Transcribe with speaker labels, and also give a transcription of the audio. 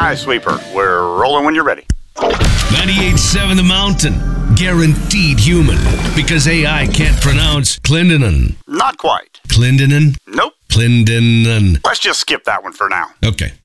Speaker 1: right, Sweeper. We're rolling when you're ready.
Speaker 2: 98.7 The Mountain. Guaranteed human. Because AI can't pronounce Clendenin.
Speaker 1: Not quite.
Speaker 2: Clendenin?
Speaker 1: Nope.
Speaker 2: Clendenin.
Speaker 1: Let's just skip that one for now.
Speaker 2: Okay.